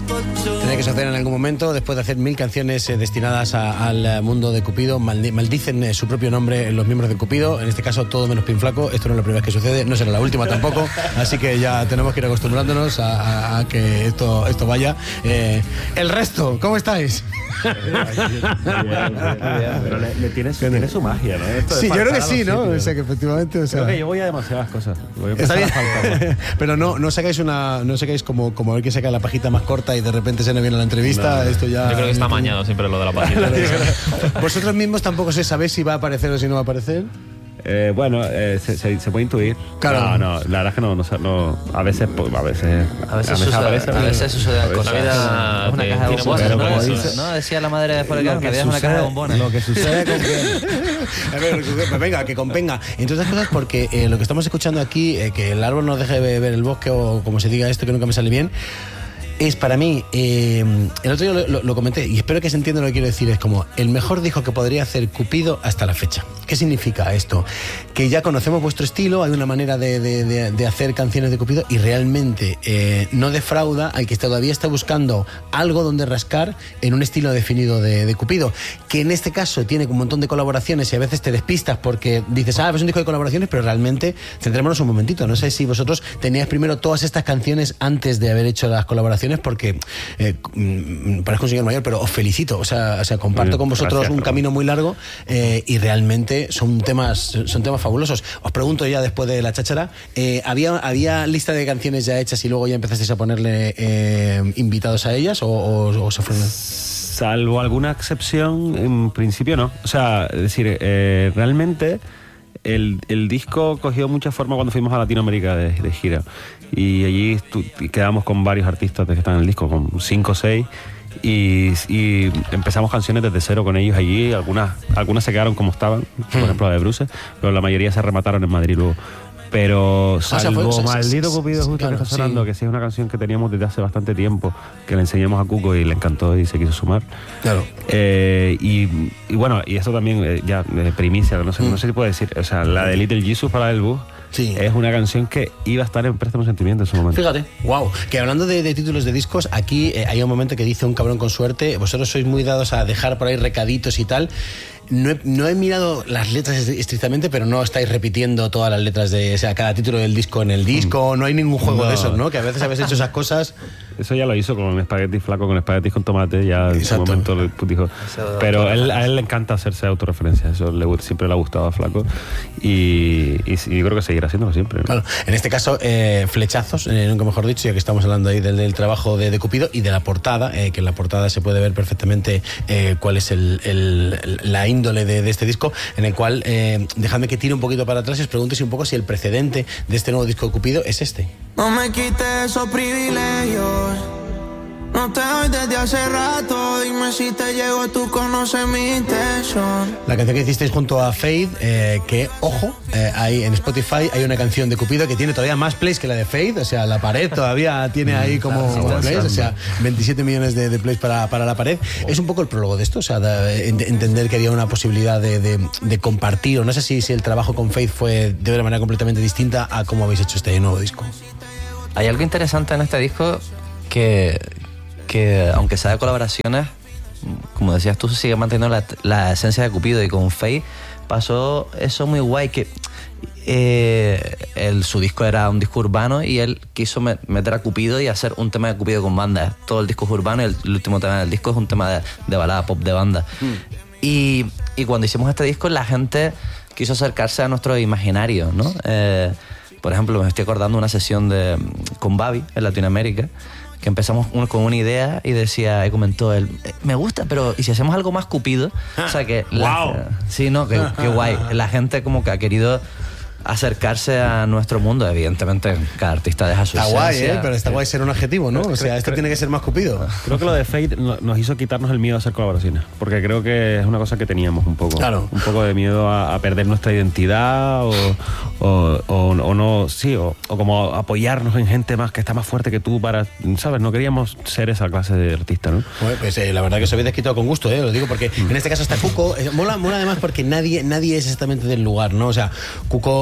Tiene que suceder en algún momento, después de hacer 1000 canciones destinadas al mundo de Cupido, maldicen su propio nombre los miembros de Cupido, en este caso todo menos Pinflaco. Esto no es la primera vez que sucede, no será la última tampoco, así que ya tenemos que ir acostumbrándonos a que esto vaya. El resto, ¿cómo estáis? Pero tiene su magia, ¿no? Esto sí, yo creo que sí, ¿no? O sea, que efectivamente... O sea, creo que yo voy a demasiadas cosas. Está bien. Pero no sacáis como a ver que saca la pajita más corta y de repente se nos viene la entrevista. No. Esto ya... Yo creo que está amañado siempre lo de la pajita. ¿Vosotros mismos tampoco sabéis si va a aparecer o si no va a aparecer? Bueno, se puede intuir. Claro. No, la verdad es que no, a veces aparece. A veces sucede cosas. La vida es una caja de bombones, como ¿no? dice- ¿No? Decía la madre de Forrest Gump que había una caja de bombones. Lo que sucede con A ver, venga, que convenga. Entre otras cosas porque lo que estamos escuchando aquí, que el árbol nos deje ver el bosque, o como se diga esto que nunca me sale bien, es para mí, el otro día lo comenté y espero que se entienda lo que quiero decir, es como el mejor disco que podría hacer Cupido hasta la fecha. ¿Qué significa esto? Que ya conocemos vuestro estilo, hay una manera de hacer canciones de Cupido y realmente no defrauda al que todavía está buscando algo donde rascar en un estilo definido de Cupido, que en este caso tiene un montón de colaboraciones y a veces te despistas porque dices, es un disco de colaboraciones, pero realmente, centrémonos un momentito, no sé si vosotros teníais primero todas estas canciones antes de haber hecho las colaboraciones, porque parezco un señor mayor, pero os felicito, o sea comparto con vosotros un camino muy largo y realmente son temas fabulosos. Os pregunto ya después de la cháchara, ¿había lista de canciones ya hechas y luego ya empezasteis a ponerle invitados a ellas o se fueron? Salvo alguna excepción, en principio no. O sea, es decir, realmente el disco cogió mucha forma cuando fuimos a Latinoamérica de gira. Y allí quedamos con varios artistas que están en el disco, con 5 o 6. Y empezamos canciones desde cero con ellos allí. Algunas se quedaron como estaban, por ejemplo la de Bruce, pero la mayoría se remataron en Madrid luego. Pero salvo Maldito Cupido justo que está sonando, que sí es una canción que teníamos desde hace bastante tiempo, que le enseñamos a Cuco y le encantó y se quiso sumar. Claro. Y bueno, y eso también ya primicia, no sé si puedo decir, o sea, la de Little Jesus para el bus. Sí. Es una canción que iba a estar en Préstamo Sentimiento en su momento. Fíjate, wow. Que hablando de títulos de discos, aquí hay un momento que dice un cabrón con suerte. Vosotros sois muy dados a dejar por ahí recaditos y tal. No he mirado las letras estrictamente, pero no estáis repitiendo todas las letras de, o sea, cada título del disco en el disco. No hay ningún juego de esos, ¿no? Que a veces habéis hecho esas cosas. Eso ya lo hizo con Espagueti Flaco, con Espaguetis con Tomate, ya en su momento dijo. Pero a él le encanta hacerse autorreferencias, eso siempre le ha gustado a Flaco y yo creo que seguirá haciéndolo siempre, ¿no? Claro. En este caso, flechazos, nunca mejor dicho, ya que estamos hablando ahí del trabajo de Cupido y de la portada, que en la portada se puede ver perfectamente cuál es la índole de este disco, en el cual, dejadme que tire un poquito para atrás y os pregunto un poco si el precedente de este nuevo disco de Cupido es este. No me quites esos privilegios, no te doy desde hace rato, dime si te llego, tú conoces mi intención. La canción que hicisteis junto a Fade, que, ojo, hay en Spotify hay una canción de Cupido que tiene todavía más plays que la de Fade, o sea, La Pared todavía tiene ahí como plays, o sea, 27 millones de plays para La Pared. Es un poco el prólogo de esto, o sea, entender que había una posibilidad de compartir, o no sé si el trabajo con Fade fue de una manera completamente distinta a cómo habéis hecho este nuevo disco. Hay algo interesante en este disco que aunque sea de colaboraciones, como decías tú, se sigue manteniendo la esencia de Cupido, y con Faye pasó eso muy guay, que su disco era un disco urbano y él quiso meter a Cupido y hacer un tema de Cupido con banda. Todo el disco es urbano y el último tema del disco es un tema de balada pop de banda. Y cuando hicimos este disco, la gente quiso acercarse a nuestro imaginario, ¿no? Por ejemplo, me estoy acordando una sesión con Babi en Latinoamérica, que empezamos con una idea y comentó él, me gusta, pero ¿y si hacemos algo más Cupido? O sea que... ¡Wow! Sí, no, qué guay. La gente como que ha querido acercarse a nuestro mundo. Evidentemente, cada artista deja su esencia. Está guay, pero está guay ser un adjetivo, ¿no? O sea, esto tiene que ser más Cupido. Creo que lo de Fade nos hizo quitarnos el miedo a hacer colaboraciones, porque creo que es una cosa que teníamos un poco. Claro. Un poco de miedo a perder nuestra identidad o no, sí, o como apoyarnos en gente más que está más fuerte que tú para, ¿sabes? No queríamos ser esa clase de artista, ¿no? Bueno, pues la verdad que os habéis desquitado con gusto, lo digo porque en este caso está Cuco. Mola además porque nadie es exactamente del lugar, ¿no? O sea, Cuco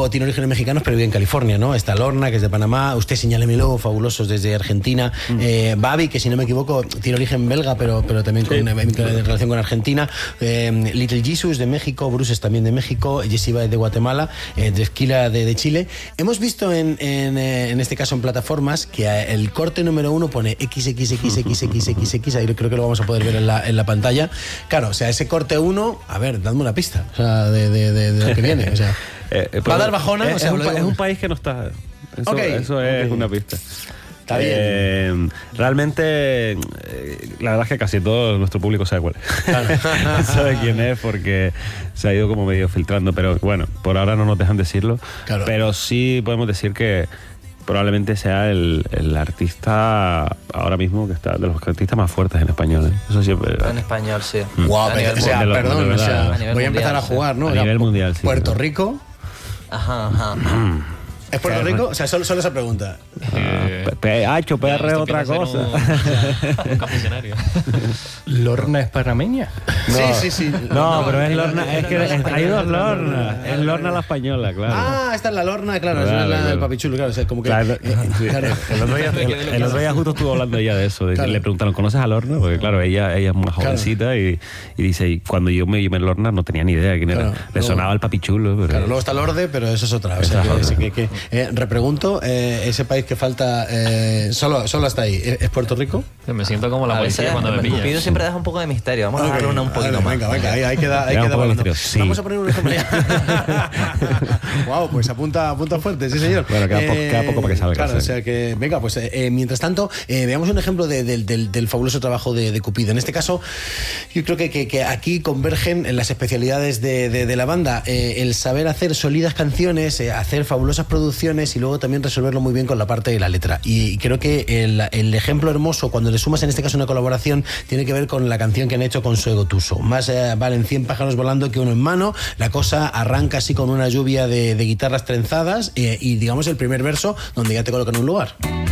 grupo tiene orígenes mexicanos, pero vive en California, ¿no? Está Lorna, que es de Panamá, Usted Señálemelo, fabulosos desde Argentina, Babi, que si no me equivoco tiene origen belga, pero también con relación con Argentina, Little Jesus de México, Bruce es también de México, Yesiba es de Guatemala, Esquila de Chile. Hemos visto en este caso en plataformas que el corte número 1 pone XXXXXXX, ahí creo que lo vamos a poder ver en la pantalla. Claro, o sea, ese corte 1, a ver, dadme una pista, o sea, de lo que viene, o sea, ¿va a dar bajona? Es un país que no está... Eso es una pista. Está bien. Realmente, la verdad es que casi todo nuestro público sabe cuál es. Claro. Sabe quién es porque se ha ido como medio filtrando, pero bueno, por ahora no nos dejan decirlo. Claro. Pero sí podemos decir que probablemente sea el artista ahora mismo que está de los artistas más fuertes en español. Eso siempre. En español, sí. Guau, o sea, perdón, o sea, voy a empezar a jugar, ¿no? A nivel mundial, sí. Puerto Rico. Ajá. ¿Es Puerto Rico? O sea, solo esa pregunta. PH, PR es otra cosa. Un confesionario. ¿Lorna es panameña? Sí. No, pero es Lorna. Es que hay dos Lornas. Es Lorna la española, claro. Ah, esta es la Lorna, claro. Esa es la del papichulo, claro. O sea, como que. Claro. El otro día justo estuvo hablando ella de eso. Le preguntaron, ¿conoces a Lorna? Porque claro, ella es más jovencita y dice, y cuando yo me llamé Lorna no tenía ni idea de quién era. Le sonaba el papichulo. Pero... Claro, luego está Lorde, pero eso es otra. O sea, repregunto, ese país que falta, solo hasta ahí, ¿es Puerto Rico? Me siento como la policía cuando me pillan. Cupido siempre deja un poco de misterio. Vamos a darle un poquito más. Venga, ahí queda volando. Sí. Vamos a poner un ejemplo. Wow, pues apunta fuerte, sí señor. Bueno, queda poco para que salga. Claro, o sea que, venga, pues mientras tanto, veamos un ejemplo del fabuloso trabajo de Cupido. En este caso, yo creo que aquí convergen en las especialidades de la banda, el saber hacer sólidas canciones, hacer fabulosas producciones y luego también resolverlo muy bien con la parte de la letra. Y creo que el ejemplo hermoso, cuando le sumas en este caso una colaboración, tiene que ver con la canción que han hecho con Suego Tuso. Más valen 100 pájaros volando que uno en mano. La cosa arranca así con una lluvia de guitarras trenzadas y digamos el primer verso donde ya te colocan un lugar.